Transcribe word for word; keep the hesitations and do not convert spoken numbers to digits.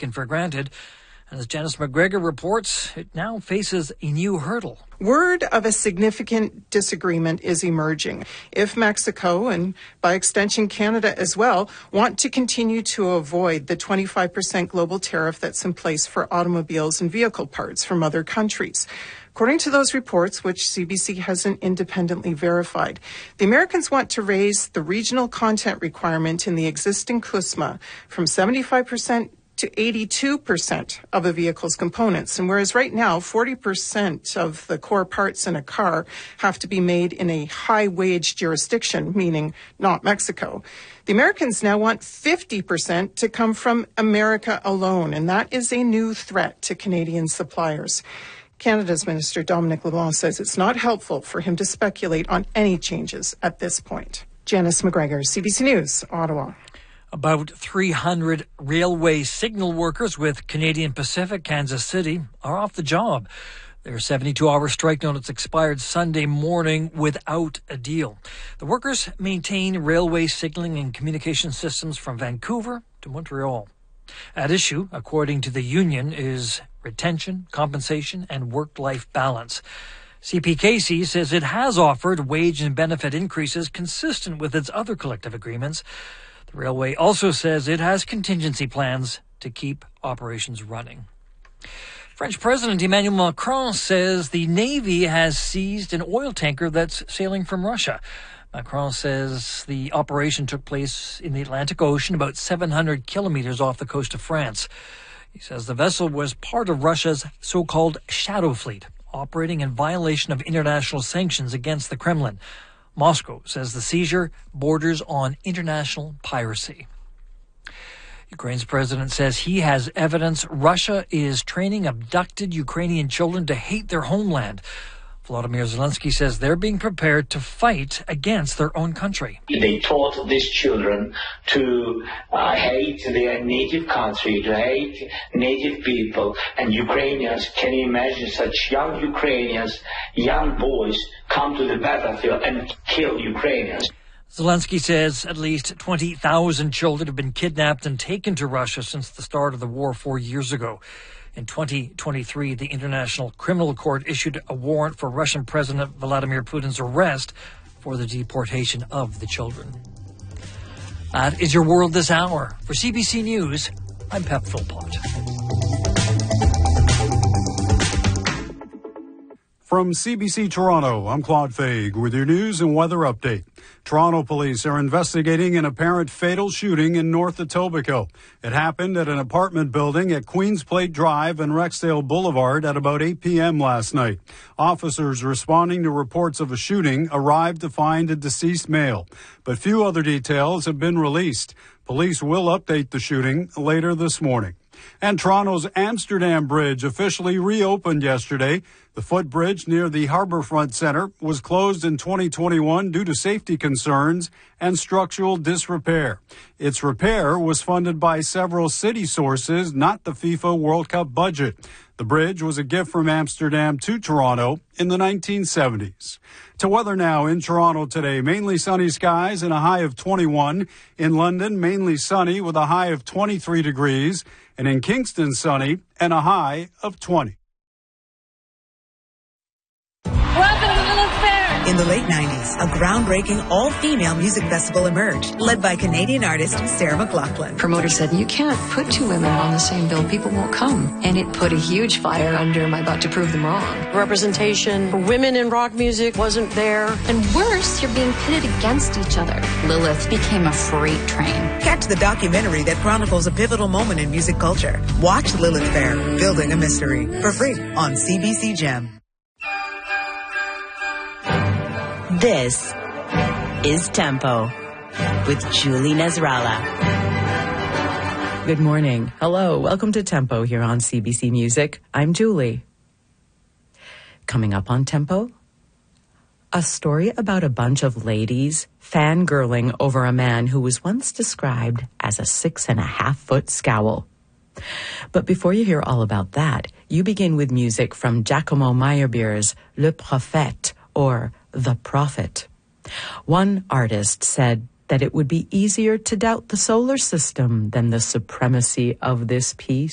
taken for granted. And as Janice McGregor reports, it now faces a new hurdle. Word of a significant disagreement is emerging. If Mexico, and by extension Canada as well, want to continue to avoid the twenty-five percent global tariff that's in place for automobiles and vehicle parts from other countries. According to those reports, which C B C hasn't independently verified, the Americans want to raise the regional content requirement in the existing C U S M A from seventy-five percent to eighty-two percent of a vehicle's components. And whereas right now, forty percent of the core parts in a car have to be made in a high-wage jurisdiction, meaning not Mexico, the Americans now want fifty percent to come from America alone. And that is a new threat to Canadian suppliers. Canada's Minister Dominic LeBlanc says it's not helpful for him to speculate on any changes at this point. Janice McGregor, C B C News, Ottawa. About three hundred railway signal workers with Canadian Pacific Kansas City are off the job. Their seventy-two hour strike notice expired Sunday morning without a deal. The workers maintain railway signaling and communication systems from Vancouver to Montreal. At issue, according to the union, is retention, compensation, and work-life balance. C P K C says it has offered wage and benefit increases consistent with its other collective agreements. The railway also says it has contingency plans to keep operations running. French President Emmanuel Macron says the Navy has seized an oil tanker that's sailing from Russia. Macron says the operation took place in the Atlantic Ocean, about seven hundred kilometers off the coast of France. He says the vessel was part of Russia's so-called shadow fleet, operating in violation of international sanctions against the Kremlin. Moscow says the seizure borders on international piracy. Ukraine's president says he has evidence Russia is training abducted Ukrainian children to hate their homeland. Volodymyr Zelensky says they're being prepared to fight against their own country. They taught these children to uh, hate their native country, to hate native people. And Ukrainians, can you imagine such young Ukrainians, young boys, come to the battlefield and kill Ukrainians? Zelensky says at least twenty thousand children have been kidnapped and taken to Russia since the start of the war four years ago. In twenty twenty-three, the International Criminal Court issued a warrant for Russian President Vladimir Putin's arrest for the deportation of the children. That is your world this hour. For C B C News, I'm Pep Philpott. From C B C Toronto, I'm Claude Faig with your news and weather update. Toronto police are investigating an apparent fatal shooting in North Etobicoke. It happened at an apartment building at Queens Plate Drive and Rexdale Boulevard at about eight p.m. last night. Officers responding to reports of a shooting arrived to find a deceased male, but few other details have been released. Police will update the shooting later this morning. And Toronto's Amsterdam Bridge officially reopened yesterday. The footbridge near the Harbourfront Centre was closed in twenty twenty-one due to safety concerns and structural disrepair. Its repair was funded by several city sources, not the FIFA World Cup budget. The bridge was a gift from Amsterdam to Toronto in the nineteen seventies. To weather now in Toronto today, mainly sunny skies and a high of twenty-one. In London, mainly sunny with a high of twenty-three degrees. And in Kingston, sunny and a high of twenty. Welcome to Lilith Fair. In the late nineties, a groundbreaking all-female music festival emerged, led by Canadian artist Sarah McLachlan. Promoter said, you can't put two women on the same bill. People won't come. And it put a huge fire under my butt to prove them wrong. Representation for women in rock music wasn't there. And worse, you're being pitted against each other. Lilith became a freight train. Catch the documentary that chronicles a pivotal moment in music culture. Watch Lilith Fair, Building a Mystery, for free on C B C Gem. This is Tempo with Julie Nasrallah. Good morning. Hello. Welcome to Tempo here on C B C Music. I'm Julie. Coming up on Tempo, a story about a bunch of ladies fangirling over a man who was once described as a six and a half foot scowl. But before you hear all about that, you begin with music from Giacomo Meyerbeer's Le Prophète, or The Prophet. One artist said that it would be easier to doubt the solar system than the supremacy of this piece.